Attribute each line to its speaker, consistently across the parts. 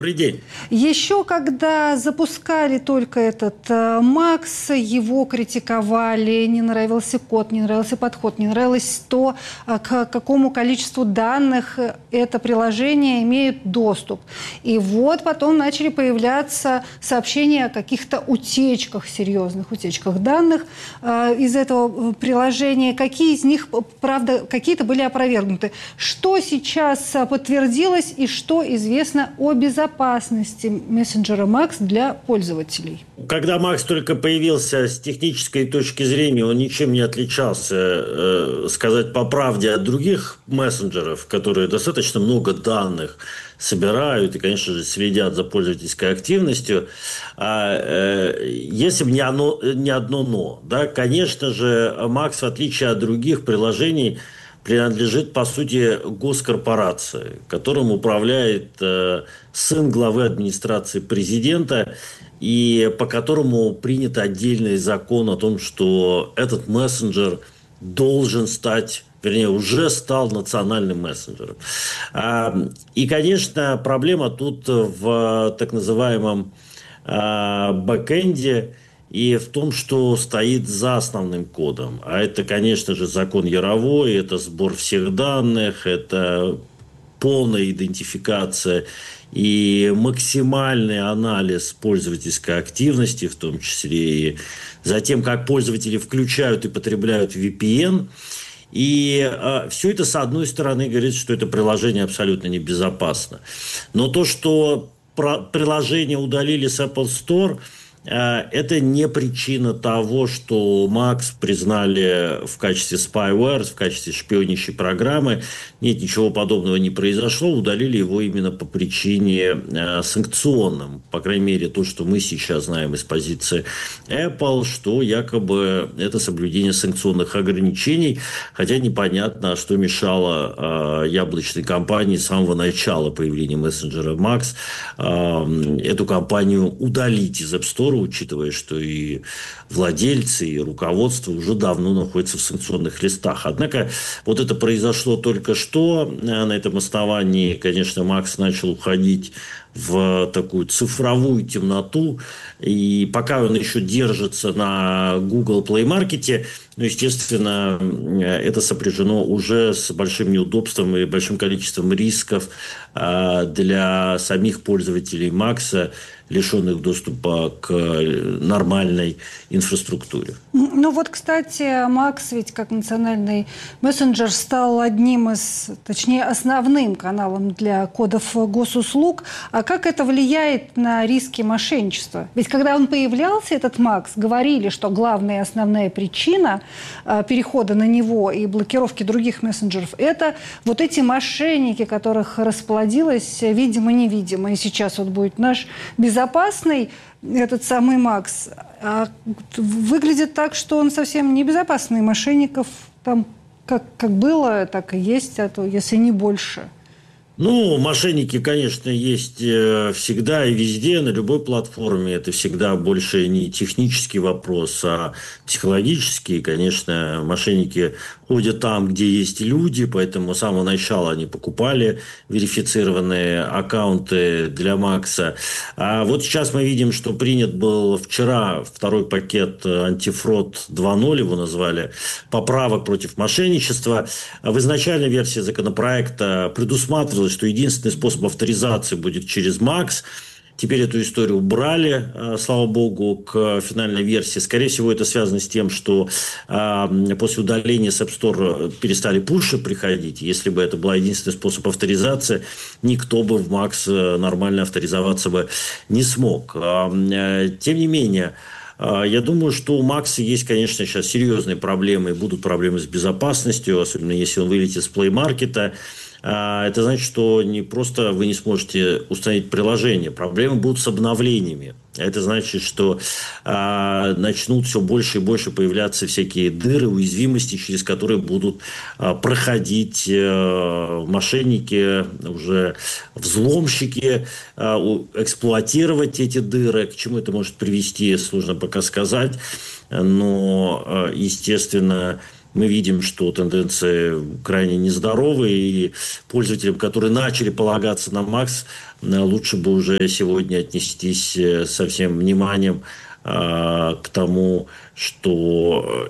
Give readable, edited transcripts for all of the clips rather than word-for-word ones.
Speaker 1: Добрый день.
Speaker 2: Еще когда запускали только этот Макс, его критиковали, не нравился код, не нравился подход, не нравилось то, к какому количеству данных это приложение имеет доступ. И вот потом начали появляться сообщения о каких-то утечках, серьезных утечках данных из этого приложения. Какие из них, правда, какие-то были опровергнуты. Что сейчас подтвердилось и что известно о безопасности мессенджера Макс для пользователей?
Speaker 1: Когда Макс только появился, с технической точки зрения он ничем не отличался, сказать по правде, от других мессенджеров, которые достаточно много данных собирают и, конечно же, следят за пользовательской активностью. Если бы не одно «но», да, конечно же, Макс, в отличие от других приложений, принадлежит, по сути, госкорпорации, которым управляет сын главы администрации президента, и по которому принят отдельный закон о том, что этот мессенджер должен стать, вернее, уже стал национальным мессенджером. И, конечно, проблема тут в так называемом бэкэнде, и в том, что стоит за основным кодом. А это, конечно же, закон Яровой, это сбор всех данных, это полная идентификация и максимальный анализ пользовательской активности, в том числе и за тем, как пользователи включают и потребляют VPN. И все это, с одной стороны, говорит, что это приложение абсолютно небезопасно. Но то, что приложение удалили с Apple Store, это не причина того, что Макс признали в качестве spyware, в качестве шпионящей программы. Нет, ничего подобного не произошло. Удалили его именно по причине санкционным. По крайней мере, то, что мы сейчас знаем из позиции Apple, что якобы это соблюдение санкционных ограничений. Хотя непонятно, что мешало яблочной компании с самого начала появления мессенджера Макс эту компанию удалить из App Store, учитывая, что и владельцы, и руководство уже давно находятся в санкционных листах. Однако вот это произошло только что. На этом основании, конечно, Макс начал уходить в такую цифровую темноту. И пока он еще держится на Google Play Market, ну, естественно, это сопряжено уже с большим неудобством и большим количеством рисков для самих пользователей Макса, лишенных доступа к нормальной инфраструктуре.
Speaker 2: Ну вот, кстати, Макс ведь как национальный мессенджер стал одним из, точнее, основным каналом для кодов госуслуг. А как это влияет на риски мошенничества? Ведь когда он появлялся, этот Макс, говорили, что главная и основная причина перехода на него и блокировки других мессенджеров – это вот эти мошенники, которых расплодилось видимо-невидимо. И сейчас вот будет наш безопасный этот самый Макс. А выглядит так, что он совсем не безопасный. Мошенников там как было, так и есть, а то если не больше.
Speaker 1: Ну, мошенники, конечно, есть всегда и везде, на любой платформе. Это всегда больше не технический вопрос, а психологический. Конечно, мошенники ходят там, где есть люди, поэтому с самого начала они покупали верифицированные аккаунты для Макса. А вот сейчас мы видим, что принят был вчера второй пакет антифрод 2.0, его назвали, поправок против мошенничества. В изначальной версии законопроекта предусматривалось, что единственный способ авторизации будет через Макс. Теперь эту историю убрали, слава богу, к финальной версии. Скорее всего, это связано с тем, что после удаления с App Store перестали пуши приходить. Если бы это был единственный способ авторизации, никто бы в Макс нормально авторизоваться бы не смог. Тем не менее, я думаю, что у Макса есть, конечно, сейчас серьезные проблемы, будут проблемы с безопасностью, особенно если он вылетит с Play Market. Это значит, что не просто вы не сможете установить приложение, проблемы будут с обновлениями. Это значит, что начнут все больше и больше появляться всякие дыры, уязвимости, через которые будут проходить мошенники, уже взломщики, эксплуатировать эти дыры. К чему это может привести, сложно пока сказать. Но, естественно, Мы видим, что тенденции крайне нездоровые, и пользователям, которые начали полагаться на МАКС, лучше бы уже сегодня отнестись со всем вниманием к тому, что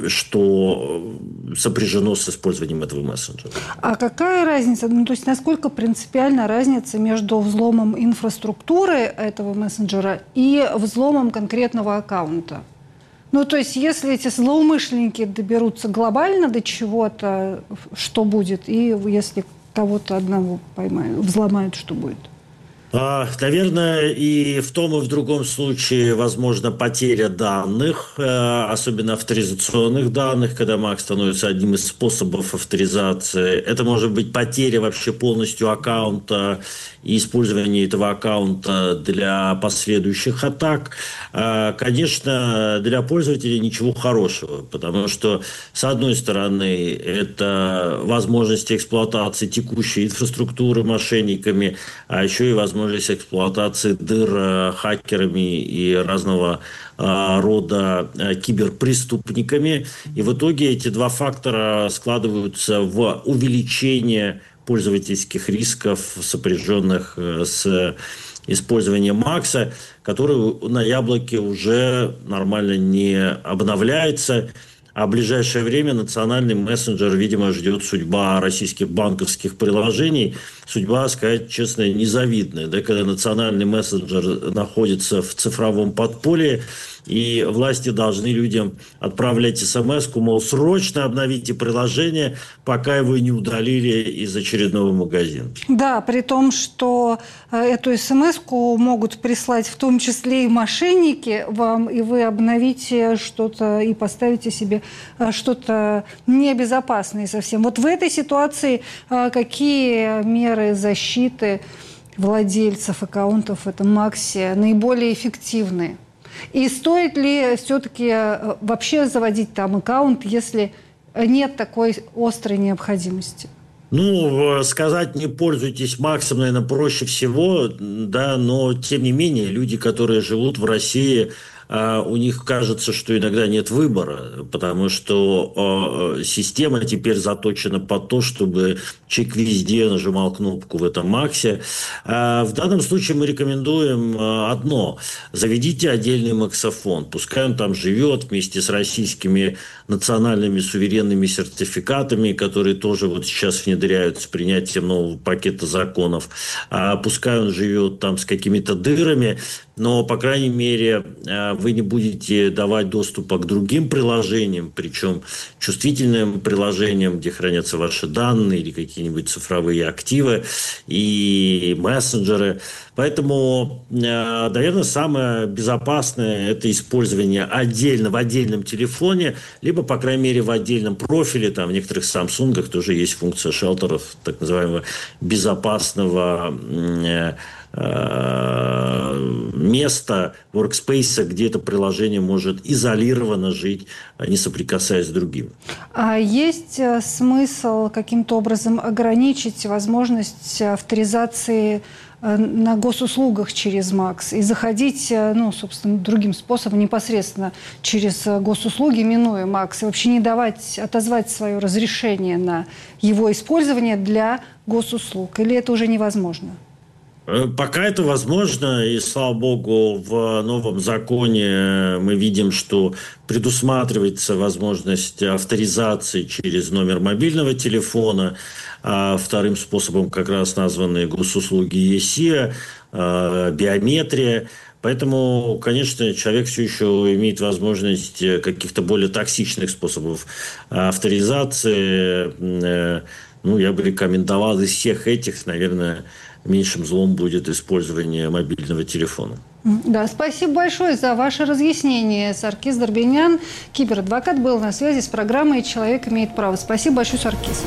Speaker 1: сопряжено с использованием этого мессенджера.
Speaker 2: А какая разница, ну, то есть насколько принципиальна разница между взломом инфраструктуры этого мессенджера и взломом конкретного аккаунта? Ну, то есть если эти злоумышленники доберутся глобально до чего-то, что будет? И если кого-то одного поймают, взломают, что будет?
Speaker 1: Наверное, и в том, и в другом случае возможна потеря данных, особенно авторизационных данных, когда МАКС становится одним из способов авторизации. Это может быть потеря вообще полностью аккаунта и использование этого аккаунта для последующих атак. Конечно, для пользователей ничего хорошего, потому что, с одной стороны, это возможность эксплуатации текущей инфраструктуры мошенниками, а еще и возможность эксплуатации дыр хакерами и разного рода киберпреступниками. И в итоге эти два фактора складываются в увеличение пользовательских рисков, сопряженных с использованием МАКСа, который на Яблоке уже нормально не обновляется. А в ближайшее время национальный мессенджер, видимо, ждет судьба российских банковских приложений. Судьба, сказать честно, незавидная. Да, когда национальный мессенджер находится в цифровом подполье, и власти должны людям отправлять смс-ку, мол, срочно обновите приложение, пока его не удалили из очередного магазина.
Speaker 2: Да, при том, что эту смс-ку могут прислать в том числе и мошенники вам, и вы обновите что-то и поставите себе что-то небезопасное совсем. Вот в этой ситуации какие меры защиты владельцев аккаунтов в этом МАКСе наиболее эффективны? И стоит ли все-таки вообще заводить там аккаунт, если нет такой острой необходимости?
Speaker 1: Ну, сказать «не пользуйтесь МАКСом», наверное, проще всего, да, но, тем не менее, люди, которые живут в России, у них кажется, что иногда нет выбора, потому что система теперь заточена под то, чтобы человек везде нажимал кнопку в этом МАКСе. В данном случае мы рекомендуем одно. Заведите отдельный МАКСофон. Пускай он там живет вместе с российскими национальными суверенными сертификатами, которые тоже вот сейчас внедряют с принятием нового пакета законов. Пускай он живет там с какими-то дырами, но, по крайней мере, вы не будете давать доступа к другим приложениям, причем чувствительным приложениям, где хранятся ваши данные или какие-нибудь цифровые активы и мессенджеры. Поэтому, наверное, самое безопасное – это использование в отдельном телефоне, либо, по крайней мере, в отдельном профиле. Там в некоторых Samsung тоже есть функция шелтеров, так называемого безопасного места, workspace, где это приложение может изолированно жить, не соприкасаясь с другим.
Speaker 2: А есть смысл каким-то образом ограничить возможность авторизации на госуслугах через МАКС и заходить, ну, собственно, другим способом, непосредственно через госуслуги, минуя МАКС, и вообще не давать, отозвать свое разрешение на его использование для госуслуг? Или это уже невозможно?
Speaker 1: Пока это возможно, и, слава богу, в новом законе мы видим, что предусматривается возможность авторизации через номер мобильного телефона, а вторым способом как раз названы госуслуги ЕСИА, биометрия. Поэтому, конечно, человек все еще имеет возможность каких-то более токсичных способов авторизации. Ну, я бы рекомендовал из всех этих, наверное, меньшим злом будет использование мобильного телефона.
Speaker 2: Да, спасибо большое за ваше разъяснение. Саркис Дорбенян, киберадвокат, был на связи с программой «Человек имеет право». Спасибо большое, Саркис.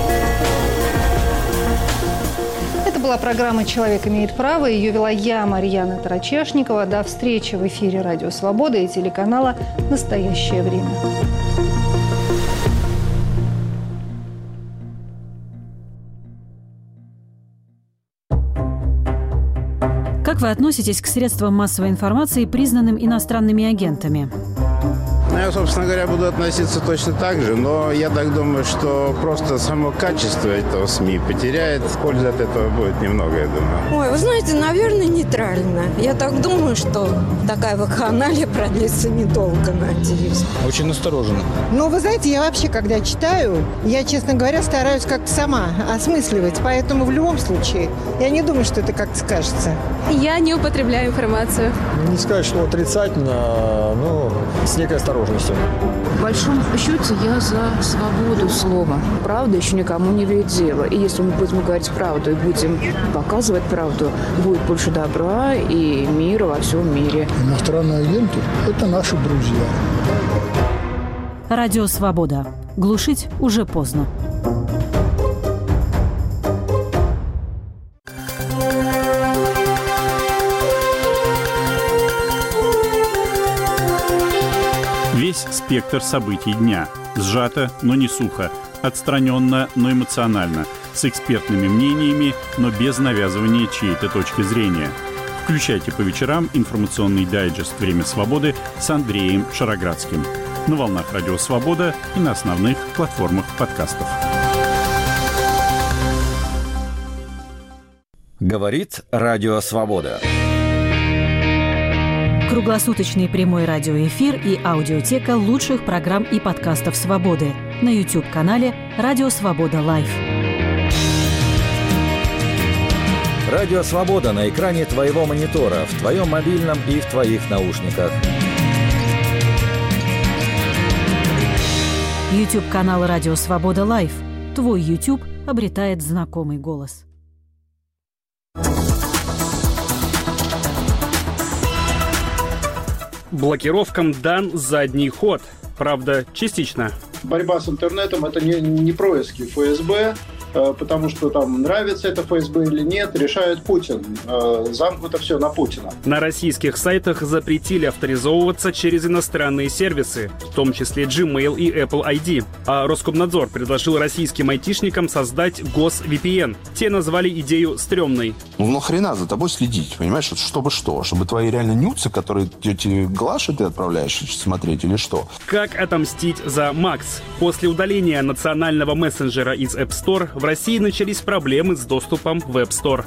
Speaker 2: Это была программа «Человек имеет право». Ее вела я, Марьяна Тарачешникова. До встречи в эфире «Радио Свобода» и телеканала «Настоящее время».
Speaker 3: Как вы относитесь к средствам массовой информации, признанным иностранными агентами? Я, собственно говоря, буду относиться точно так же, но я так думаю, что просто само качество этого СМИ потеряет. Пользы от этого будет немного, я думаю.
Speaker 4: Ой, вы знаете, наверное, нейтрально. Я так думаю, что такая вакханалия продлится недолго, надеюсь.
Speaker 5: Очень настороженно.
Speaker 6: Ну, вы знаете, я вообще, когда читаю, я, честно говоря, стараюсь как-то сама осмысливать. Поэтому в любом случае, я не думаю, что это как-то скажется.
Speaker 7: Я не употребляю информацию.
Speaker 5: Не сказать, что отрицательно, но с некой осторожностью.
Speaker 8: В большом счете я за свободу слова. Правда еще никому не вредила. И если мы будем говорить правду и будем показывать правду, будет больше добра и мира во всем мире.
Speaker 9: Иностранные агенты – это наши друзья.
Speaker 10: Радио «Свобода». Глушить уже поздно.
Speaker 11: Весь спектр событий дня. Сжато, но не сухо. Отстраненно, но эмоционально. С экспертными мнениями, но без навязывания чьей-то точки зрения. Включайте по вечерам информационный дайджест «Время свободы» с Андреем Шароградским. На волнах Радио Свобода и на основных платформах подкастов.
Speaker 12: Говорит Радио Свобода.
Speaker 10: Круглосуточный прямой радиоэфир и аудиотека лучших программ и подкастов «Свободы» на YouTube-канале «Радио Свобода Лайв».
Speaker 12: Радио Свобода на экране твоего монитора, в твоем мобильном и в твоих наушниках.
Speaker 10: YouTube-канал «Радио Свобода Лайв». Твой YouTube обретает знакомый голос.
Speaker 13: Блокировкам дан задний ход. Правда, частично.
Speaker 14: Борьба с интернетом – это не происки ФСБ, потому что там нравится это ФСБ или нет, решает Путин. Замкнуто все на Путина.
Speaker 13: На российских сайтах запретили авторизовываться через иностранные сервисы, в том числе Gmail и Apple ID. А Роскомнадзор предложил российским айтишникам создать GosVPN. Те назвали идею стрёмной.
Speaker 15: Ну нахрена за тобой следить, понимаешь? Чтобы что? Чтобы твои реально нюцы, которые тебе Глаше ты отправляешь смотреть или что?
Speaker 13: Как отомстить за Макс? После удаления национального мессенджера из App Store в России начались проблемы с доступом в App Store.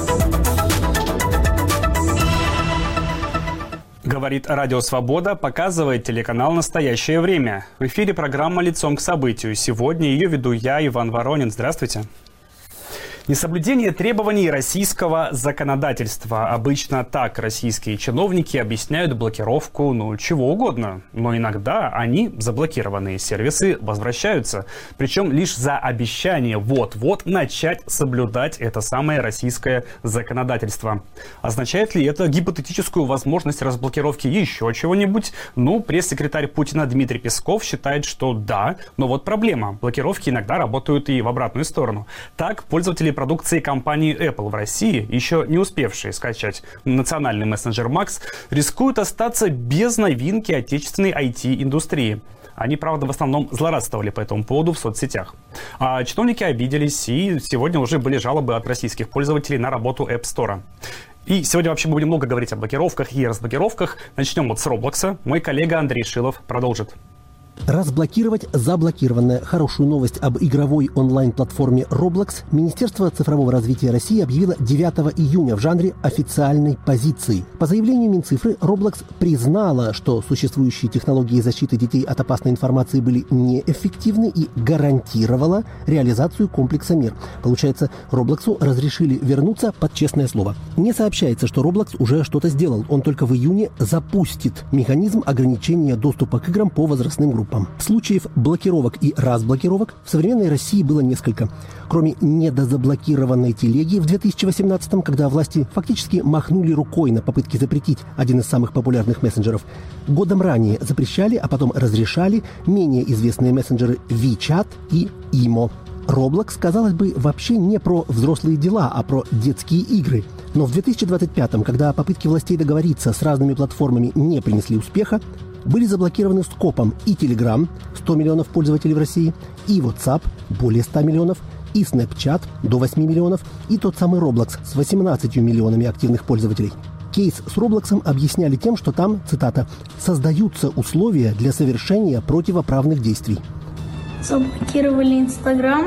Speaker 13: Говорит Радио Свобода, показывает телеканал «Настоящее время». В эфире программа «Лицом к событию». Сегодня ее веду я, Иван Воронин. Здравствуйте. Несоблюдение требований российского законодательства. Обычно так российские чиновники объясняют блокировку, чего угодно. Но иногда они, заблокированные сервисы, возвращаются. Причем лишь за обещание вот-вот начать соблюдать это самое российское законодательство. Означает ли это гипотетическую возможность разблокировки еще чего-нибудь? Пресс-секретарь Путина Дмитрий Песков считает, что да. Но вот проблема. Блокировки иногда работают и в обратную сторону. Так, пользователи продукции компании Apple в России, еще не успевшие скачать национальный мессенджер Max, рискуют остаться без новинки отечественной IT-индустрии. Они, правда, в основном злорадствовали по этому поводу в соцсетях. А чиновники обиделись, и сегодня уже были жалобы от российских пользователей на работу App Store. И сегодня вообще мы будем много говорить о блокировках и разблокировках. Начнем с Роблокса. Мой коллега Андрей Шилов продолжит.
Speaker 16: Разблокировать заблокированное. Хорошую новость об игровой онлайн-платформе Roblox Министерство цифрового развития России объявило 9 июня в жанре официальной позиции. По заявлению Минцифры, Roblox признала, что существующие технологии защиты детей от опасной информации были неэффективны и гарантировала реализацию комплекса мер. Получается, Roblox'у разрешили вернуться под честное слово. Не сообщается, что Roblox уже что-то сделал. Он только в июне запустит механизм ограничения доступа к играм по возрастным группам. Случаев блокировок и разблокировок в современной России было несколько. Кроме недозаблокированной телеги в 2018-м, когда власти фактически махнули рукой на попытки запретить один из самых популярных мессенджеров, годом ранее запрещали, а потом разрешали менее известные мессенджеры WeChat и Imo. Roblox, казалось бы, вообще не про взрослые дела, а про детские игры. Но в 2025-м, когда попытки властей договориться с разными платформами не принесли успеха, были заблокированы скопом и Telegram, 100 миллионов пользователей в России, и WhatsApp, более 100 миллионов, и Snapchat, до 8 миллионов, и тот самый Roblox с 18 миллионами активных пользователей. Кейс с Роблоксом объясняли тем, что там, цитата, «создаются условия для совершения противоправных действий».
Speaker 17: Заблокировали Инстаграм.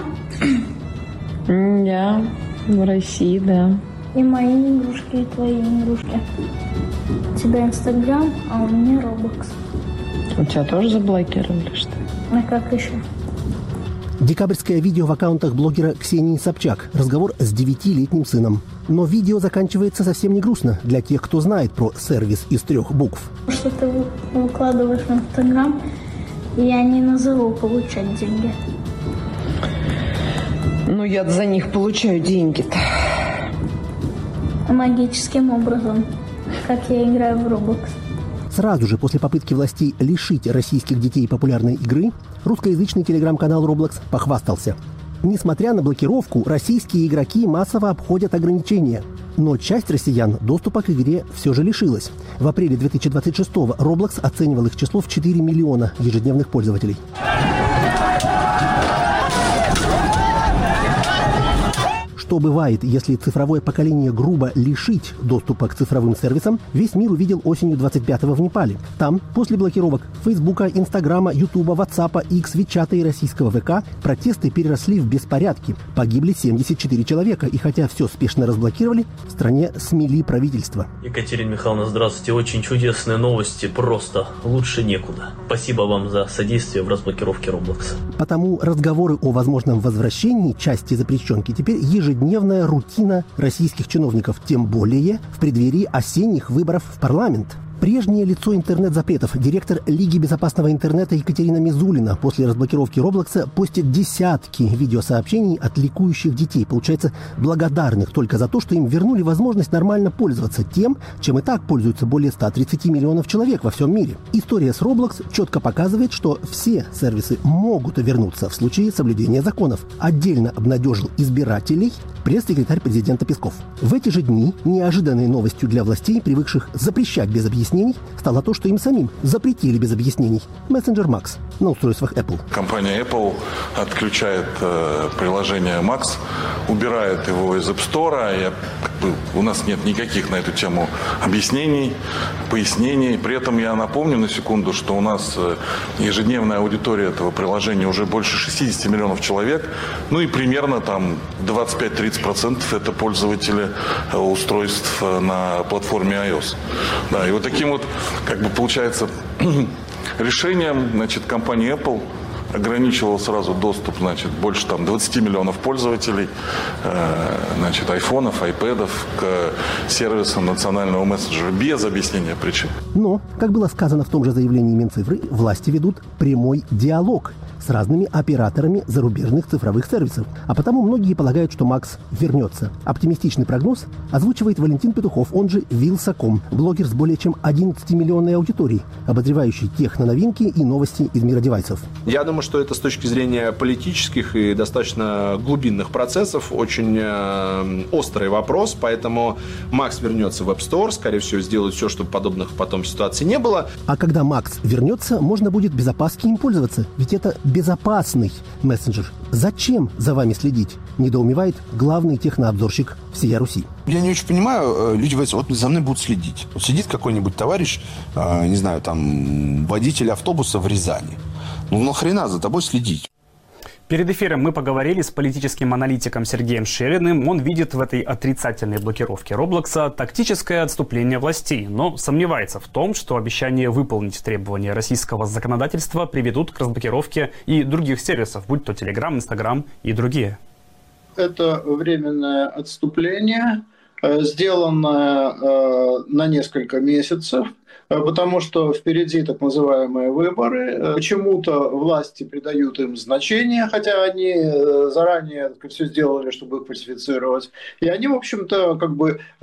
Speaker 18: Да, в России, да.
Speaker 17: И мои игрушки, и твои игрушки. У тебя Инстаграм, а у меня Роблокс.
Speaker 18: У тебя тоже заблокировали, что ли?
Speaker 17: А как еще?
Speaker 16: Декабрьское видео в аккаунтах блогера Ксении Собчак. Разговор с 9-летним сыном. Но видео заканчивается совсем не грустно для тех, кто знает про сервис из 3 букв.
Speaker 17: Что ты выкладываешь в Инстаграм, я не назову получать деньги.
Speaker 18: Ну, я за них получаю деньги-то.
Speaker 17: Магическим образом, как я играю в Роблокс.
Speaker 16: Сразу же после попытки властей лишить российских детей популярной игры, русскоязычный телеграм-канал Roblox похвастался. Несмотря на блокировку, российские игроки массово обходят ограничения. Но часть россиян доступа к игре все же лишилась. В апреле 2026-го Roblox оценивал их число в 4 миллиона ежедневных пользователей. Что бывает, если цифровое поколение грубо лишить доступа к цифровым сервисам, весь мир увидел осенью 25-го в Непале. Там, после блокировок Фейсбука, Инстаграма, Ютуба, Ватсапа, X, Вичата и российского ВК, протесты переросли в беспорядки. Погибли 74 человека, и хотя все спешно разблокировали, в стране смели правительство.
Speaker 19: Екатерина Михайловна, здравствуйте. Очень чудесные новости, просто лучше некуда. Спасибо вам за содействие в разблокировке Роблокса.
Speaker 16: Потому разговоры о возможном возвращении части запрещенки теперь ежедневная рутина российских чиновников, тем более в преддверии осенних выборов в парламент. Прежнее лицо интернет-запретов, директор Лиги безопасного интернета Екатерина Мизулина, после разблокировки Роблокса постит десятки видеосообщений от ликующих детей, получается, благодарных только за то, что им вернули возможность нормально пользоваться тем, чем и так пользуются более 130 миллионов человек во всем мире. История с Roblox четко показывает, что все сервисы могут вернуться в случае соблюдения законов. Отдельно обнадежил избирателей пресс-секретарь президента Песков. В эти же дни неожиданной новостью для властей, привыкших запрещать без объяснений, стало то, что им самим запретили без объяснений мессенджер Max на устройствах Apple.
Speaker 20: Компания Apple отключает приложение Max, убирает его из App Store. У нас нет никаких на эту тему объяснений, пояснений. При этом я напомню на секунду, что у нас ежедневная аудитория этого приложения уже больше 60 миллионов человек. Ну и примерно там 25-30% это пользователи устройств на платформе iOS. Да, и вот таким вот, получается, решением, компания Apple ограничивала сразу доступ, больше 20 миллионов пользователей, айфонов, айпэдов к сервисам национального мессенджера без объяснения причин.
Speaker 16: Но, как было сказано в том же заявлении Минцифры, власти ведут прямой диалог с разными операторами зарубежных цифровых сервисов. А потому многие полагают, что Макс вернется. Оптимистичный прогноз озвучивает Валентин Петухов, он же Вилсаком, блогер с более чем 11-миллионной аудиторией, обозревающий техноновинки и новости из мира девайсов.
Speaker 21: Я думаю, что это с точки зрения политических и достаточно глубинных процессов очень острый вопрос, поэтому Макс вернется в App Store, скорее всего, сделает все, чтобы подобных потом ситуаций не было.
Speaker 16: А когда Макс вернется, можно будет без опаски им пользоваться, ведь это безопасный мессенджер. Зачем за вами следить? Недоумевает главный технообзорщик всея Руси.
Speaker 15: Я не очень понимаю, люди говорят, вот за мной будут следить. Вот сидит какой-нибудь товарищ, водитель автобуса в Рязани. Ну нахрена за тобой следить?
Speaker 13: Перед эфиром мы поговорили с политическим аналитиком Сергеем Шериным. Он видит в этой отрицательной блокировке Роблокса тактическое отступление властей, но сомневается в том, что обещание выполнить требования российского законодательства приведут к разблокировке и других сервисов, будь то Telegram, Instagram и другие.
Speaker 14: Это временное отступление, сделанное на несколько месяцев, потому что впереди так называемые выборы. Почему-то власти придают им значение, хотя они заранее все сделали, чтобы их фальсифицировать. И они, в общем-то,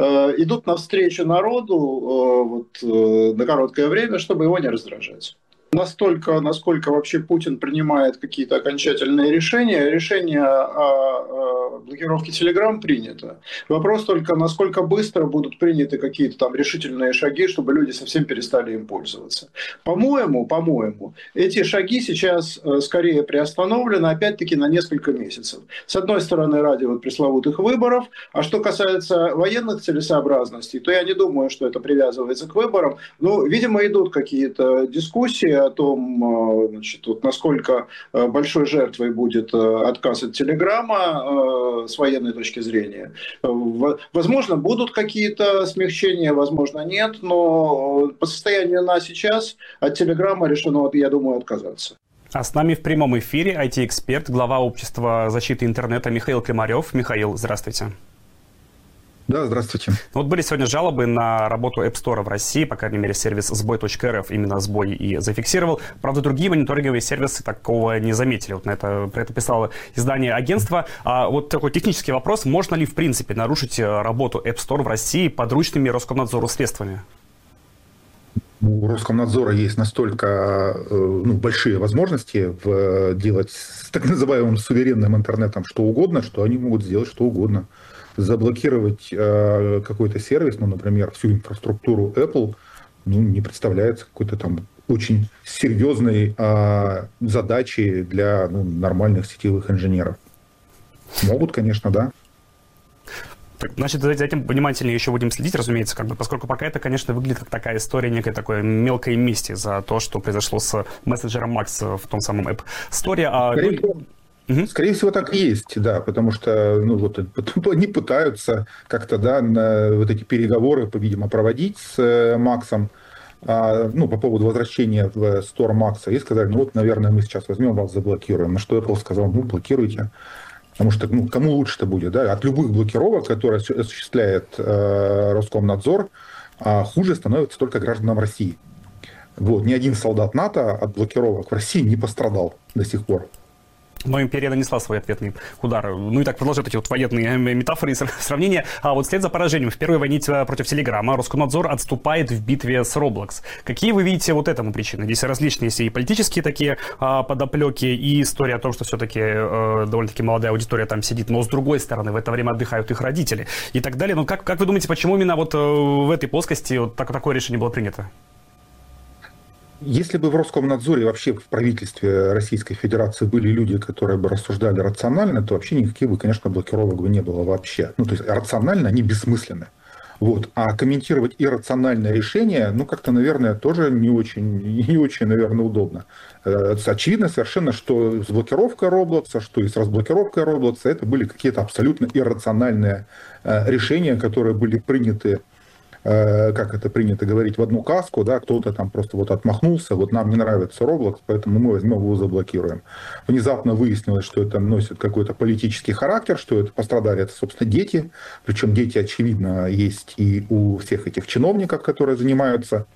Speaker 14: идут навстречу народу на короткое время, чтобы его не раздражать. настолько, насколько вообще Путин принимает какие-то окончательные решения. Решение о блокировке Telegram принято. Вопрос только, насколько быстро будут приняты какие-то там решительные шаги, чтобы люди совсем перестали им пользоваться. По-моему, эти шаги сейчас скорее приостановлены, опять-таки, на несколько месяцев. С одной стороны, ради вот пресловутых выборов, а что касается военных целесообразностей, то я не думаю, что это привязывается к выборам. Ну, видимо, идут какие-то дискуссии о том, значит, вот насколько большой жертвой будет отказ от Телеграма с военной точки зрения. Возможно, будут какие-то смягчения, возможно, нет, но по состоянию на сейчас от Телеграма решено, я думаю, отказаться.
Speaker 13: А с нами в прямом эфире IT-эксперт, глава общества защиты интернета Михаил Климарев. Михаил, здравствуйте.
Speaker 1: Да, здравствуйте.
Speaker 13: Вот были сегодня жалобы на работу App Store в России, по крайней мере, сервис сбой.рф именно сбой и зафиксировал. Правда, другие мониторинговые сервисы такого не заметили. Вот про это писало издание агентства. А вот такой технический вопрос. Можно ли, в принципе, нарушить работу App Store в России подручными Роскомнадзору средствами?
Speaker 1: У Роскомнадзора есть настолько большие возможности делать с так называемым суверенным интернетом что угодно, что они могут сделать что угодно. Заблокировать какой-то сервис, например, всю инфраструктуру Apple, не представляется какой-то там очень серьезной задачей для нормальных сетевых инженеров. Могут, конечно, да.
Speaker 13: Значит, за этим внимательнее еще будем следить, разумеется, поскольку пока это, конечно, выглядит как такая история некой такой мелкой мести за то, что произошло с мессенджером Max в том самом App Store.
Speaker 1: Скорее всего, так и есть, да, потому что они пытаются как-то, вот эти переговоры, видимо, проводить с Максом, по поводу возвращения в Store Max, и сказали, наверное, мы сейчас возьмем вас, заблокируем. На что Apple сказал, блокируйте. Потому что кому лучше-то будет, да? От любых блокировок, которые осуществляет Роскомнадзор, хуже становится только гражданам России. Ни один солдат НАТО от блокировок в России не пострадал до сих пор.
Speaker 13: Но империя нанесла свой ответный удар. И так продолжают эти военные метафоры и сравнения. А вот вслед за поражением в первой войне против Телеграма Роскомнадзор отступает в битве с Roblox. Какие вы видите этому причины? Здесь различные есть и политические такие подоплеки, и история о том, что все-таки довольно-таки молодая аудитория там сидит, но с другой стороны в это время отдыхают их родители и так далее. Как вы думаете, почему именно в этой плоскости такое решение было принято?
Speaker 1: Если бы в Роскомнадзоре, вообще в правительстве Российской Федерации были люди, которые бы рассуждали рационально, то вообще никаких бы, конечно, блокировок бы не было вообще. То есть рационально они бессмысленны. А комментировать иррациональное решение, как-то, наверное, тоже не очень, наверное, удобно. Очевидно совершенно, что с блокировкой Roblox, что и с разблокировкой Roblox, это были какие-то абсолютно иррациональные решения, которые были приняты, как это принято говорить, в одну каску, да, кто-то там просто отмахнулся, нам не нравится Roblox, поэтому мы возьмем его, заблокируем. Внезапно выяснилось, что это носит какой-то политический характер, что это пострадали, это, собственно, дети, причем дети, очевидно, есть и у всех этих чиновников, которые занимаются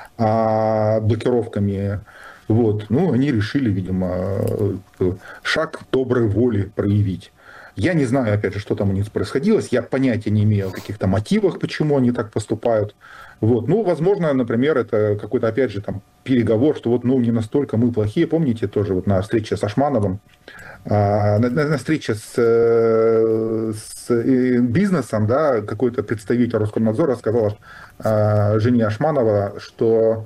Speaker 1: блокировками. Они решили, видимо, шаг доброй воли проявить. Я не знаю, опять же, что там у них происходило. Я понятия не имею о каких-то мотивах, почему они так поступают. Возможно, например, это какой-то, опять же, переговор, что не настолько мы плохие. Помните, тоже на встрече с Ашмановым, на встрече с бизнесом, да, какой-то представитель Роскомнадзора сказал жене Ашманова, что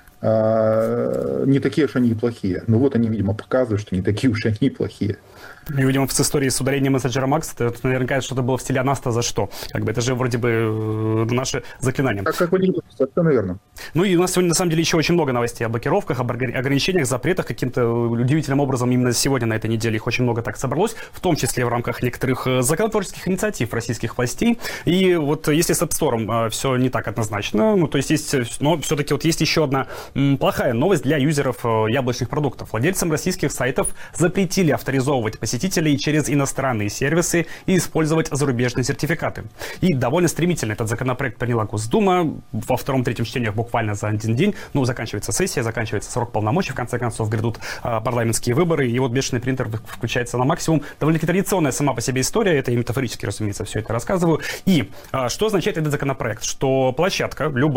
Speaker 1: не такие уж они и плохие. Они, видимо, показывают, что не такие уж они и плохие.
Speaker 13: И, видимо, в истории с удалением мессенджера Max, это наверняка что-то было в стиле «а нас-то за что?». Это же вроде бы наше заклинание.
Speaker 1: Как вы не говорите, это наверное.
Speaker 13: И у нас сегодня, на самом деле, еще очень много новостей об блокировках, об ограничениях, запретах. Каким-то удивительным образом именно сегодня, на этой неделе, их очень много так собралось, в том числе в рамках некоторых законотворческих инициатив российских властей. И если с App Store все не так однозначно, но все-таки есть еще одна плохая новость для юзеров яблочных продуктов. Владельцам российских сайтов запретили авторизовывать посетителей через иностранные сервисы и использовать зарубежные сертификаты. И довольно стремительно этот законопроект приняла Госдума. Во втором-третьем чтениях буквально за один день. Заканчивается сессия, заканчивается срок полномочий, в конце концов грядут парламентские выборы, и бешеный принтер включается на максимум. Довольно-таки традиционная сама по себе история, это я метафорически, разумеется, все это рассказываю. И что означает этот законопроект? Что площадка, любая,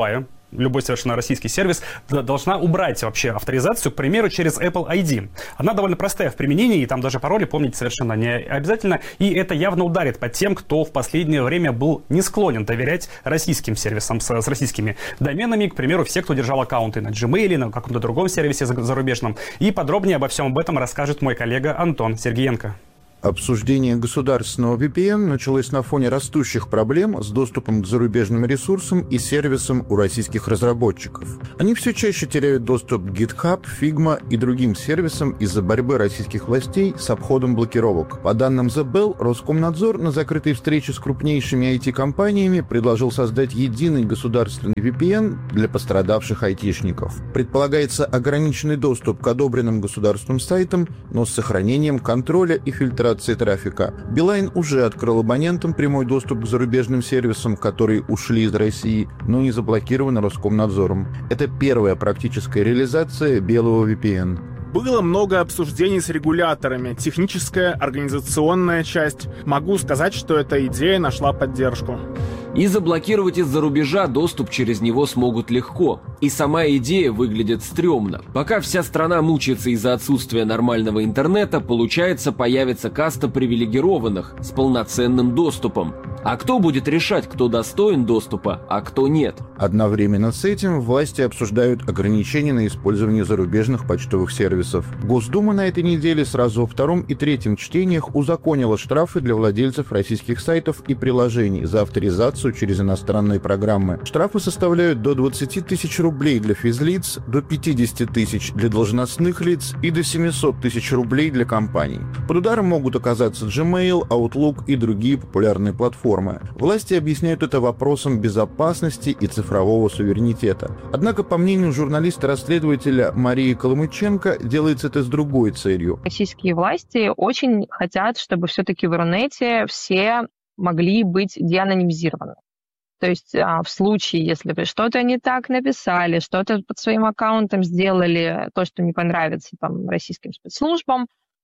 Speaker 13: любой совершенно российский сервис, должна убрать вообще авторизацию, к примеру, через Apple ID. Она довольно простая в применении, и там даже пароли помнить совершенно не обязательно, и это явно ударит по тем, кто в последнее время был не склонен доверять российским сервисам с российскими доменами, к примеру, все, кто держал аккаунты на Gmail, на каком-то другом сервисе зарубежном. И подробнее обо всем об этом расскажет мой коллега Антон Сергеенко.
Speaker 2: Обсуждение государственного VPN началось на фоне растущих проблем с доступом к зарубежным ресурсам и сервисам у российских разработчиков. Они все чаще теряют доступ к GitHub, Figma и другим сервисам из-за борьбы российских властей с обходом блокировок. По данным The Bell, Роскомнадзор на закрытой встрече с крупнейшими IT-компаниями предложил создать единый государственный VPN для пострадавших айтишников. Предполагается ограниченный доступ к одобренным государственным сайтам, но с сохранением контроля и фильтрации трафика. Билайн уже открыл абонентам прямой доступ к зарубежным сервисам, которые ушли из России, но не заблокированы Роскомнадзором. Это первая практическая реализация белого VPN.
Speaker 22: Было много обсуждений с регуляторами, техническая, организационная часть. Могу сказать, что эта идея нашла поддержку.
Speaker 23: И заблокировать из-за рубежа доступ через него смогут легко. И сама идея выглядит стрёмно. Пока вся страна мучается из-за отсутствия нормального интернета, получается, появится каста привилегированных с полноценным доступом. А кто будет решать, кто достоин доступа, а кто нет?
Speaker 2: Одновременно с этим власти обсуждают ограничения на использование зарубежных почтовых сервисов. Госдума на этой неделе сразу во втором и третьем чтениях узаконила штрафы для владельцев российских сайтов и приложений за авторизацию через иностранные программы. Штрафы составляют до 20 тысяч рублей для физлиц, до 50 тысяч для должностных лиц и до 700 тысяч рублей для компаний. Под ударом могут оказаться Gmail, Outlook и другие популярные платформы. Власти объясняют это вопросом безопасности и цифрового суверенитета. Однако, по мнению журналиста-расследователя Марии Коломыченко, делается это с другой целью.
Speaker 24: Российские власти очень хотят, чтобы все-таки в Рунете все могли быть деанонимизированы. То есть в случае, если вы что-то не так написали, что-то под своим аккаунтом сделали, то, что не понравится там российским спецслужбам,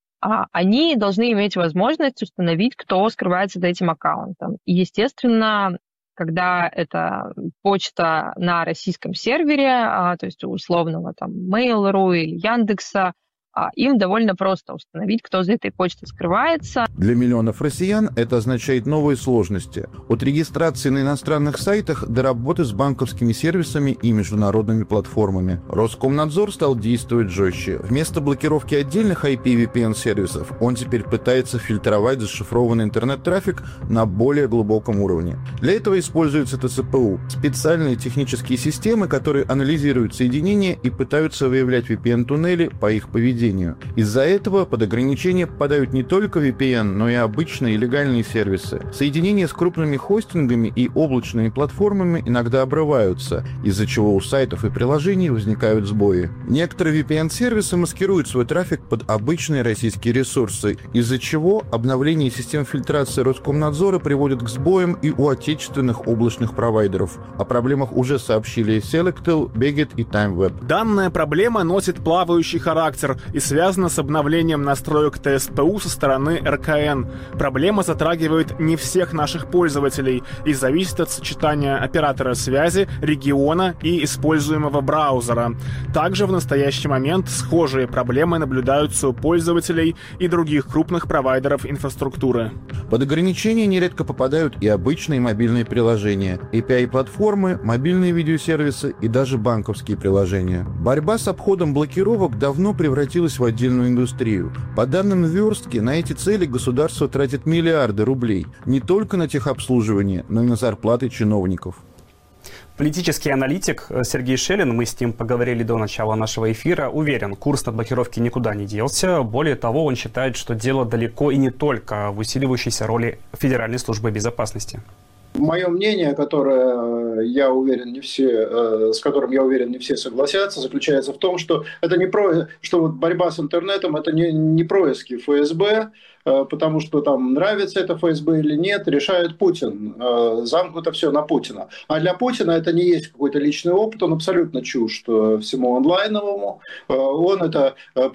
Speaker 24: они должны иметь возможность установить, кто скрывается за этим аккаунтом. И, естественно, когда это почта на российском сервере, то есть у условного там Mail.ru или Яндекса, им довольно просто установить, кто за этой почтой скрывается.
Speaker 2: Для миллионов россиян это означает новые сложности. От регистрации на иностранных сайтах до работы с банковскими сервисами и международными платформами. Роскомнадзор стал действовать жестче. Вместо блокировки отдельных IP-VPN-сервисов он теперь пытается фильтровать зашифрованный интернет-трафик на более глубоком уровне. Для этого используются ТЦПУ – специальные технические системы, которые анализируют соединения и пытаются выявлять VPN-туннели по их поведению. Из-за этого под ограничения попадают не только VPN, но и обычные легальные сервисы. Соединения с крупными хостингами и облачными платформами иногда обрываются, из-за чего у сайтов и приложений возникают сбои. Некоторые VPN-сервисы маскируют свой трафик под обычные российские ресурсы, из-за чего обновление систем фильтрации Роскомнадзора приводит к сбоям и у отечественных облачных провайдеров. О проблемах уже сообщили Selectel, Beget и TimeWeb.
Speaker 22: Данная проблема носит плавающий характер и связана с обновлением настроек ТСПУ со стороны РКН. Проблема затрагивает не всех наших пользователей и зависит от сочетания оператора связи, региона и используемого браузера. Также в настоящий момент схожие проблемы наблюдаются у пользователей и других крупных провайдеров инфраструктуры.
Speaker 2: Под ограничения нередко попадают и обычные мобильные приложения, API-платформы, мобильные видеосервисы и даже банковские приложения. Борьба с обходом блокировок давно превратилась в отдельную индустрию. По данным Верстки, на эти цели государство тратит миллиарды рублей. Не только на техобслуживание, но и на зарплаты чиновников.
Speaker 13: Политический аналитик Сергей Шелин, мы с ним поговорили до начала нашего эфира, уверен, курс на блокировки никуда не делся. Более того, он считает, что дело далеко и не только в усиливающейся роли Федеральной службы безопасности.
Speaker 14: Мое мнение, которое, я уверен, не все, с которым, я уверен, не все согласятся, заключается в том, что это не что вот борьба с интернетом – это не происки ФСБ, потому что там нравится это ФСБ или нет, решает Путин. Замкнуто все на Путина. А для Путина это не есть какой-то личный опыт, он абсолютно чужд всему онлайновому. Он это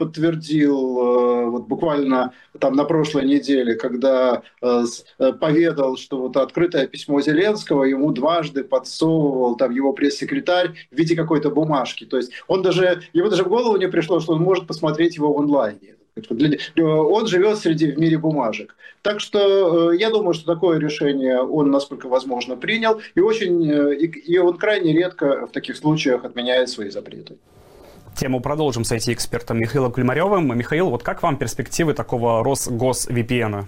Speaker 14: подтвердил вот буквально там на прошлой неделе, когда поведал, что вот открытое письмо самого Зеленского ему дважды подсовывал там его пресс-секретарь в виде какой-то бумажки. То есть ему даже в голову не пришло, что он может посмотреть его в онлайне. Он живет в мире бумажек. Так что я думаю, что такое решение он, насколько возможно, принял. И он крайне редко в таких случаях отменяет свои запреты.
Speaker 13: Тему продолжим с IT-экспертом Михаилом Климаревым. Михаил, вот как вам перспективы такого Росгос-VPN?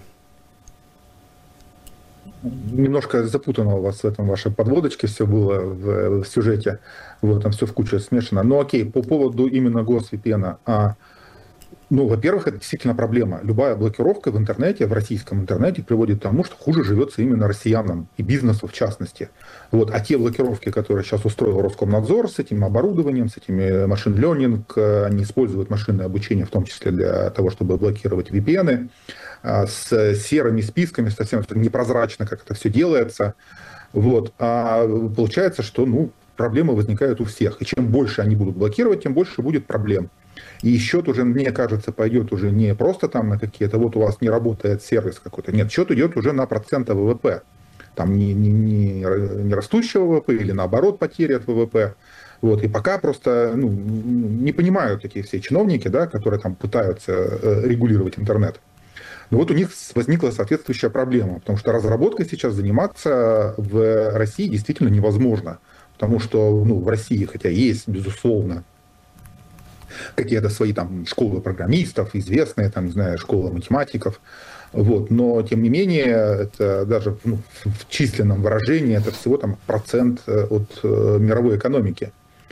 Speaker 1: Немножко запутано у вас в этом вашей подводочке все было в сюжете. Вот, там все в кучу смешано. Но окей, по поводу именно Гос-VPN. Ну, во-первых, это действительно проблема. Любая блокировка в интернете, в российском интернете приводит к тому, что хуже живется именно россиянам и бизнесу в частности. Вот. А те блокировки, которые сейчас устроил Роскомнадзор с этим оборудованием, с этими машин-ленинг, они используют машинное обучение в том числе для того, чтобы блокировать VPN, с серыми списками, совсем непрозрачно, как это все делается. Вот. А получается, что проблемы возникают у всех. И чем больше они будут блокировать, тем больше будет проблем. И счет уже, мне кажется, пойдет уже не просто там на какие-то, вот у вас не работает сервис какой-то. Нет, счет идет уже на проценты ВВП. Там не растущего ВВП или наоборот потери от ВВП. Вот. И пока просто не понимают такие все чиновники, да, которые там пытаются регулировать интернет. Но вот у них возникла соответствующая проблема, потому что разработкой сейчас заниматься в России действительно невозможно. Потому что в России, хотя есть, безусловно, какие-то свои там школы программистов, известные там, не знаю, школы математиков, вот, но тем не менее это даже в численном выражении это всего там процент от мировой экономики,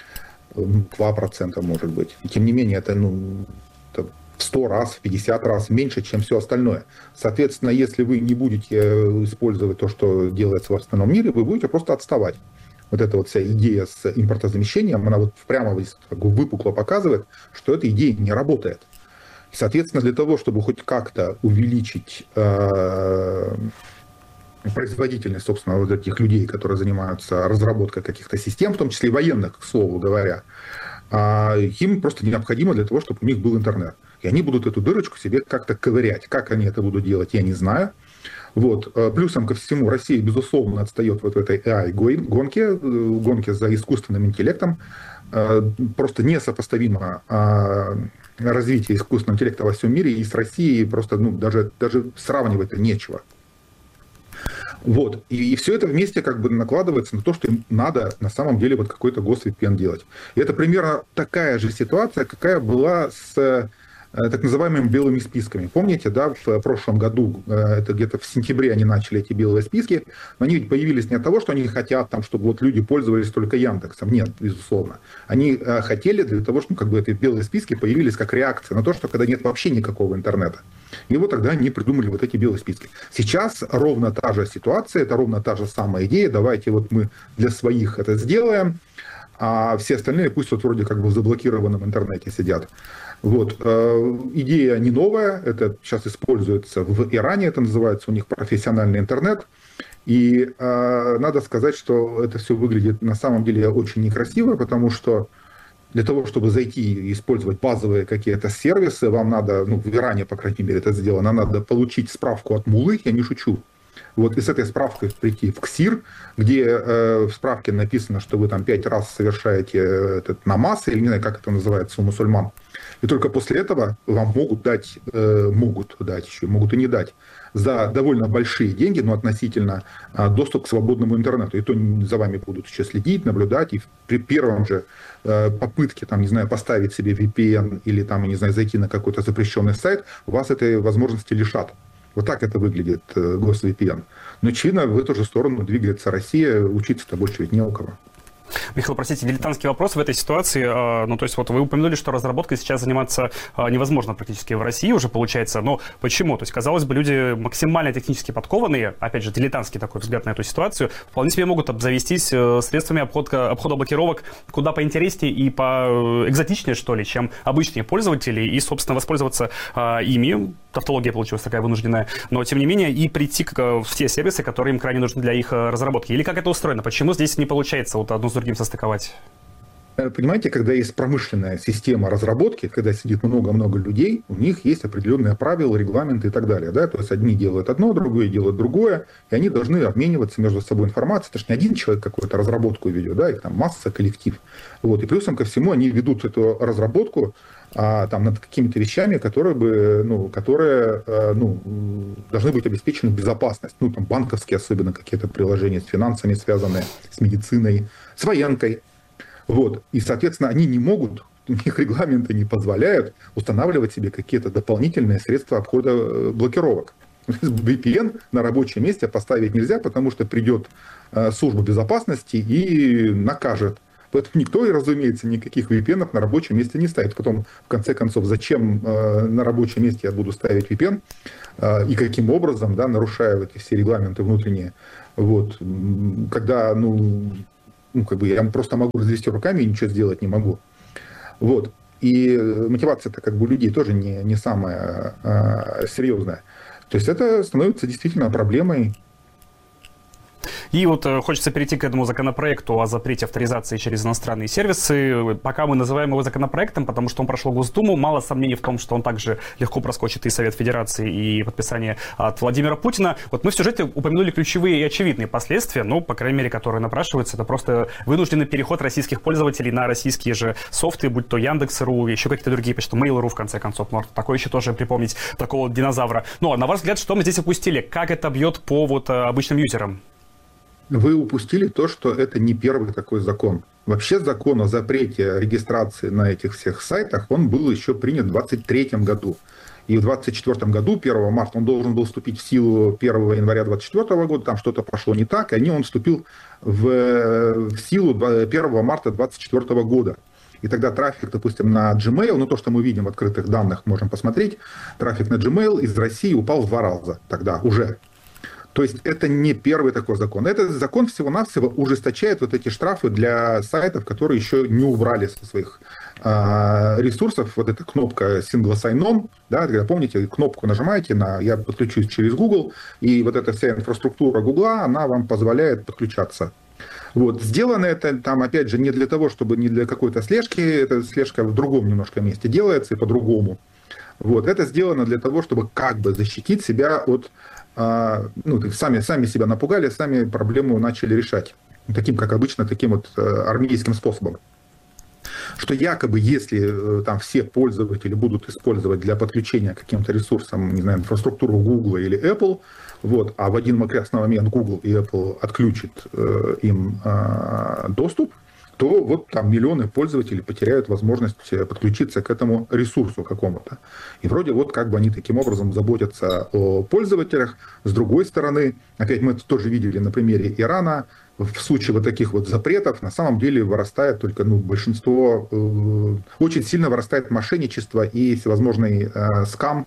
Speaker 1: 2% может быть. И тем не менее это в 100 раз, в 50 раз меньше, чем все остальное. Соответственно, если вы не будете использовать то, что делается в остальном мире, вы будете просто отставать. Вот эта вот вся идея с импортозамещением, она вот прямо выпукло показывает, что эта идея не работает. И, соответственно, для того, чтобы хоть как-то увеличить производительность, собственно, вот этих людей, которые занимаются разработкой каких-то систем, в том числе и военных, к слову говоря, им просто необходимо для того, чтобы у них был интернет. И они будут эту дырочку себе как-то ковырять. Как они это будут делать, я не знаю. Вот. Плюсом ко всему, Россия, безусловно, отстает вот в этой AI-гонке за искусственным интеллектом. Просто несопоставимо развитие искусственного интеллекта во всем мире, и с Россией просто даже сравнивать нечего. Вот. И все это вместе как бы накладывается на то, что им надо на самом деле вот какой-то гос-VPN делать. И это примерно такая же ситуация, какая была с так называемыми белыми списками. Помните, да, в прошлом году, это где-то в сентябре они начали эти белые списки, но они ведь появились не от того, что они хотят, там, чтобы вот люди пользовались только Яндексом. Нет, безусловно. Они хотели для того, чтобы как бы эти белые списки появились как реакция на то, что когда нет вообще никакого интернета. И вот тогда они придумали вот эти белые списки. Сейчас ровно та же ситуация, это ровно та же самая идея. Давайте вот мы для своих это сделаем, а все остальные пусть вот вроде как бы в заблокированном интернете сидят. Вот. Идея не новая, это сейчас используется в Иране, это называется у них профессиональный интернет. И надо сказать, что это все выглядит на самом деле очень некрасиво, потому что для того, чтобы зайти и использовать базовые какие-то сервисы, вам надо, в Иране, по крайней мере, это сделано, надо получить справку от муллы, я не шучу. Вот, и с этой справкой прийти в КСИР, где в справке написано, что вы там 5 раз совершаете этот намаз, или не знаю, как это называется у мусульман. И только после этого вам могут дать еще, могут и не дать, за довольно большие деньги, но относительно доступ к свободному интернету. И то за вами будут еще следить, наблюдать, и при первом же попытке, там, не знаю, поставить себе VPN или там, не знаю, зайти на какой-то запрещенный сайт, вас этой возможности лишат. Вот так это выглядит гос-VPN. Но, очевидно, в эту же сторону двигается Россия, учиться-то больше ведь не у кого.
Speaker 13: Михаил, простите, дилетантский вопрос в этой ситуации. То есть вот вы упомянули, что разработкой сейчас заниматься невозможно практически в России уже получается. Но почему? То есть, казалось бы, люди максимально технически подкованные, опять же, дилетантский такой взгляд на эту ситуацию, вполне себе могут обзавестись средствами обхода блокировок куда поинтереснее и поэкзотичнее, что ли, чем обычные пользователи, и, собственно, воспользоваться ими. Тавтология получилась такая вынужденная, но, тем не менее, и прийти в те сервисы, которые им крайне нужны для их разработки. Или как это устроено? Почему здесь не получается вот одно с другим состыковать?
Speaker 1: Понимаете, когда есть промышленная система разработки, когда сидит много-много людей, у них есть определенные правила, регламенты и так далее. Да? То есть одни делают одно, другие делают другое, и они должны обмениваться между собой информацией. Это же не один человек какую-то разработку ведет, да? Их там масса, коллектив. Вот. И плюсом ко всему они ведут эту разработку там, над какими-то вещами, которые должны быть обеспечены безопасность. Ну, там банковские особенно какие-то приложения с финансами связанные, с медициной, с военкой. Вот. И, соответственно, они не могут, у них регламенты не позволяют устанавливать себе какие-то дополнительные средства обхода блокировок. VPN на рабочем месте поставить нельзя, потому что придет служба безопасности и накажет. Поэтому никто, разумеется, никаких VPN на рабочем месте не ставит. Потом, в конце концов, зачем на рабочем месте я буду ставить VPN и каким образом, да, нарушая эти все регламенты внутренние. Вот. Когда, я просто могу развести руками и ничего сделать не могу. Вот. И мотивация-то у людей тоже не самая серьезная. То есть это становится действительно проблемой.
Speaker 13: И вот хочется перейти к этому законопроекту о запрете авторизации через иностранные сервисы. Пока мы называем его законопроектом, потому что он прошел Госдуму, мало сомнений в том, что он также легко проскочит и Совет Федерации, и подписание от Владимира Путина. Вот мы в сюжете упомянули ключевые и очевидные последствия, по крайней мере, которые напрашиваются. Это просто вынужденный переход российских пользователей на российские же софты, будь то Яндекс.ру, еще какие-то другие, почти Mail.ru, в конце концов. Можно такое еще тоже припомнить, такого динозавра. Но, на ваш взгляд, что мы здесь упустили? Как это бьет по обычным юзерам?
Speaker 1: Вы упустили то, что это не первый такой закон. Вообще закон о запрете регистрации на этих всех сайтах, он был еще принят в 2023 году. И в 2024 году, 1 марта, он должен был вступить в силу 1 января 2024 года, там что-то пошло не так, и он вступил в силу 1 марта 2024 года. И тогда трафик, допустим, на Gmail, то, что мы видим в открытых данных, можем посмотреть, трафик на Gmail из России упал в 2 раза тогда уже. То есть это не первый такой закон. Этот закон всего-навсего ужесточает вот эти штрафы для сайтов, которые еще не убрали со своих ресурсов. Вот эта кнопка Single Sign-On, да, когда, помните, кнопку нажимаете на «Я подключусь через Google», и вот эта вся инфраструктура Google, она вам позволяет подключаться. Вот. Сделано это, там, опять же, не для того, чтобы не для какой-то слежки, эта слежка в другом немножко месте делается и по-другому. Вот. Это сделано для того, чтобы защитить себя от... сами себя напугали, сами проблему начали решать. Таким, как обычно, таким армейским способом. Что якобы, если там все пользователи будут использовать для подключения к каким-то ресурсам, не знаю, инфраструктуру Google или Apple, а в один прекрасный момент Google и Apple отключат им доступ, то там миллионы пользователей потеряют возможность подключиться к этому ресурсу какому-то. И вроде они таким образом заботятся о пользователях. С другой стороны, опять мы это тоже видели на примере Ирана, в случае таких запретов на самом деле вырастает только большинство, очень сильно вырастает мошенничество и всевозможный скам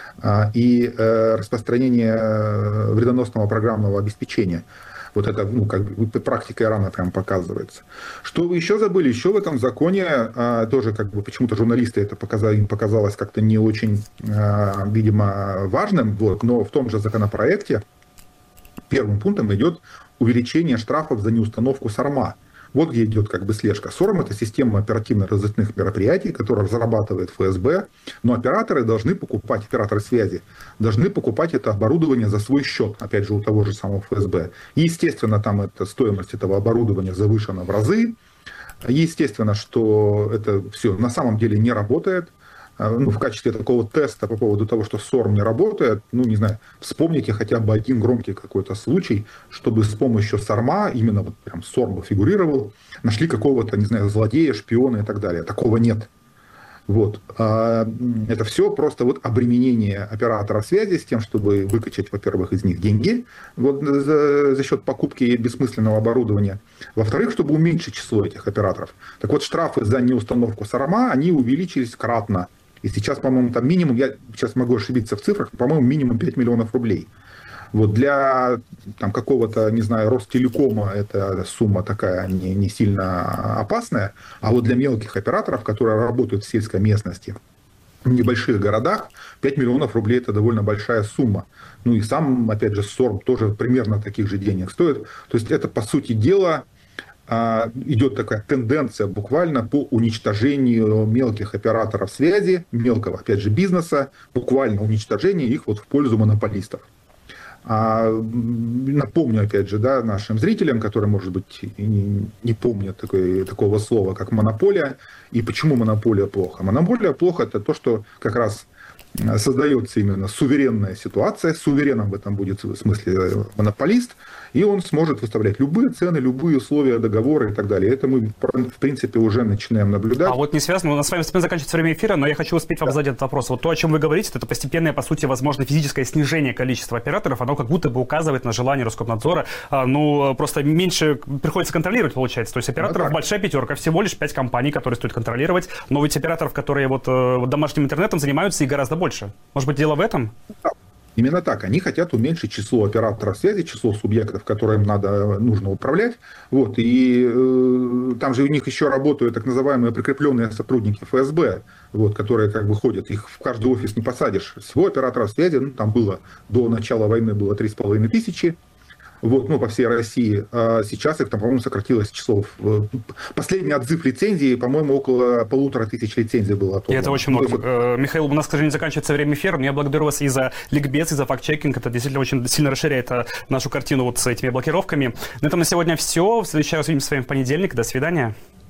Speaker 1: и распространение вредоносного программного обеспечения. Вот это, практика Ирана прям показывается. Что вы еще забыли? Еще в этом законе тоже почему-то журналисты им показалось как-то не очень, видимо, важным, но в том же законопроекте первым пунктом идет увеличение штрафов за неустановку СОРМа. Вот где идет слежка. СОРМ – это система оперативно-розыскных мероприятий, которую разрабатывает ФСБ, но операторы связи должны покупать это оборудование за свой счет, опять же, у того же самого ФСБ. И, естественно, там стоимость этого оборудования завышена в разы. Естественно, что это все на самом деле не работает. В качестве такого теста по поводу того, что СОРМ не работает, не знаю, вспомните хотя бы один громкий какой-то случай, чтобы с помощью СОРМа, именно прям СОРМ фигурировал, нашли какого-то, не знаю, злодея, шпиона и так далее. Такого нет. Это все просто обременение оператора связи с тем, чтобы выкачать, во-первых, из них деньги за счет покупки бессмысленного оборудования. Во-вторых, чтобы уменьшить число этих операторов. Так штрафы за неустановку СОРМа, они увеличились кратно. И сейчас, по-моему, там минимум, я сейчас могу ошибиться в цифрах, по-моему, минимум 5 миллионов рублей. Для какого-то, не знаю, Ростелекома эта сумма такая не сильно опасная, а для мелких операторов, которые работают в сельской местности, в небольших городах, 5 миллионов рублей – это довольно большая сумма. И сам, опять же, СОРМ тоже примерно таких же денег стоит. То есть это, по сути дела, идет такая тенденция буквально по уничтожению мелких операторов связи, мелкого, опять же, бизнеса, буквально уничтожение их вот в пользу монополистов. Напомню, опять же, да, нашим зрителям, которые, может быть, не помнят такого слова, как монополия. И почему монополия плохо? Монополия плохо – это то, что как раз создается именно суверенная ситуация. Сувереном в этом будет в смысле монополист. И он сможет выставлять любые цены, любые условия договора и так далее. Это мы, в принципе, уже начинаем наблюдать.
Speaker 13: А вот не связано, у нас с вами заканчивается время эфира, но я хочу успеть вам задать этот вопрос. Вот то, о чем вы говорите, это постепенное, по сути, возможно, физическое снижение количества операторов, оно как будто бы указывает на желание Роскомнадзора, просто меньше приходится контролировать, получается. То есть операторов большая пятерка, всего лишь 5 компаний, которые стоит контролировать, но ведь операторов, которые вот домашним интернетом занимаются, и гораздо больше. Может быть, дело в этом?
Speaker 1: Именно так. Они хотят уменьшить число операторов связи, число субъектов, которым нужно управлять. Вот. И там же у них еще работают так называемые прикрепленные сотрудники ФСБ, вот, которые как бы ходят. Их в каждый офис не посадишь. Всего операторов связи, там было до начала войны было 3500. Вот, по всей России. А сейчас их там, по-моему, сократилось число. Последний отзыв лицензии, по-моему, около 1500 лицензий было отобрано.
Speaker 13: И это очень много. Михаил, у нас, к сожалению, заканчивается время эфира, но я благодарю вас и за ликбез, и за факт-чекинг. Это действительно очень сильно расширяет нашу картину вот с этими блокировками. На этом на сегодня все. В следующий раз увидимся с вами в понедельник. До свидания.